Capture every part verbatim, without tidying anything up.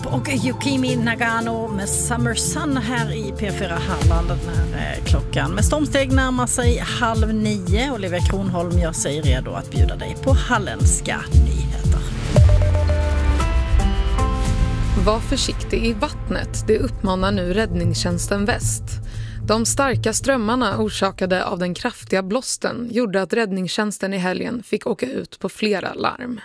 och Yukimi Nagano med Summer Sun här i P fyra Halland den här klockan. Med stormsteg närmar sig halv nio. Olivia Kronholm gör sig redo att bjuda dig på halländska nyheter. Var försiktig i vattnet, det uppmanar nu Räddningstjänsten Väst. De starka strömmarna orsakade av den kraftiga blåsten gjorde att Räddningstjänsten i helgen fick åka ut på flera larm.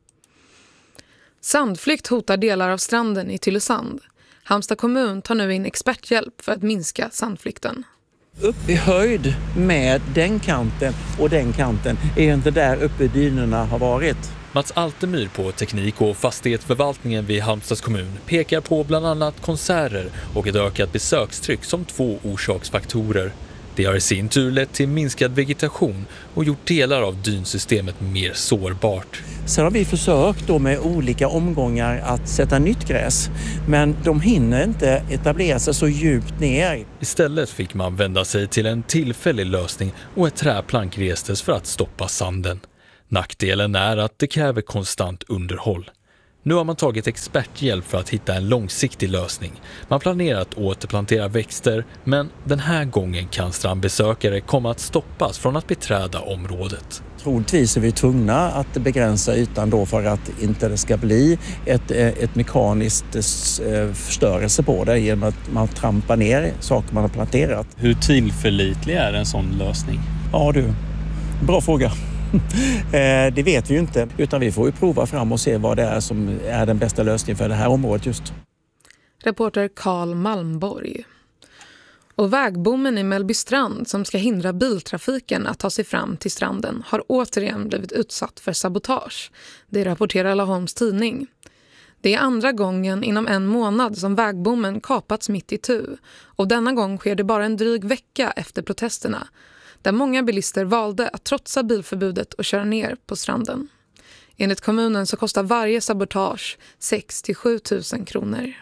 Sandflykt hotar delar av stranden i Tylösand. Halmstad kommun tar nu in experthjälp för att minska sandflykten. Upp i höjd med den kanten och den kanten är ju inte där uppe dynorna har varit. Mats Altemyr på teknik- och fastighetsförvaltningen vid Halmstads kommun pekar på bland annat konserter och ett ökat besökstryck som två orsaksfaktorer. Det har i sin tur lett till minskad vegetation och gjort delar av dynsystemet mer sårbart. Sen har vi försökt då med olika omgångar att sätta nytt gräs, men de hinner inte etablera sig så djupt ner. Istället fick man vända sig till en tillfällig lösning och ett träplank restes för att stoppa sanden. Nackdelen är att det kräver konstant underhåll. Nu har man tagit experthjälp för att hitta en långsiktig lösning. Man planerar att återplantera växter, men den här gången kan strandbesökare komma att stoppas från att beträda området. Troligtvis är vi tvungna att begränsa ytan då för att inte det ska bli ett, ett mekaniskt förstörelse på det genom att man trampar ner saker man har planterat. Hur tillförlitlig är en sån lösning? Ja du, bra fråga. Det vet vi ju inte, utan vi får ju prova fram och se vad det är som är den bästa lösningen för det här området just. Reporter Carl Malmborg. Och vägbommen i Mellbystrand som ska hindra biltrafiken att ta sig fram till stranden har återigen blivit utsatt för sabotage. Det rapporterar Laholms tidning. Det är andra gången inom en månad som vägbommen kapats mitt i tu. Och denna gång sker det bara en dryg vecka efter protesterna, där många bilister valde att trotsa bilförbudet och köra ner på stranden. Enligt kommunen så kostar varje sabotage sex till sju tusen kronor.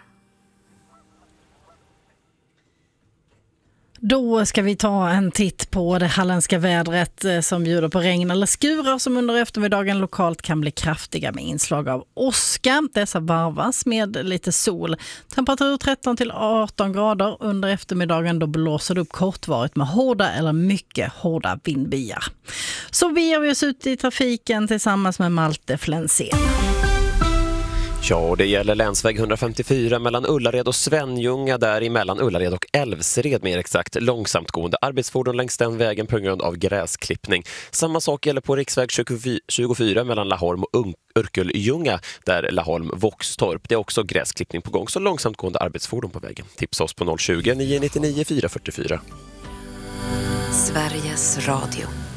Då ska vi ta en titt på det halländska vädret som bjuder på regn eller skurar som under eftermiddagen lokalt kan bli kraftiga med inslag av åska. Dessa varvas med lite sol. Temperatur tretton till arton grader. Under eftermiddagen då blåser det upp kortvarigt med hårda eller mycket hårda vindbyar. Så beger vi oss ut i trafiken tillsammans med Malte Flensén. Ja, det gäller länsväg etthundrafemtiofyra mellan Ullared och Svenljunga, där mellan Ullared och Älvsred mer exakt, långsamt gående arbetsfordon längs den vägen på grund av gräsklippning. Samma sak gäller på riksväg tjugofyra mellan Laholm och Örkelljunga, där Laholm-Våxtorp. Det är också gräsklippning på gång, så långsamt gående arbetsfordon på vägen. Tipsa oss på noll tjugo, nio nio nio, fyra fyra fyra. Sveriges Radio.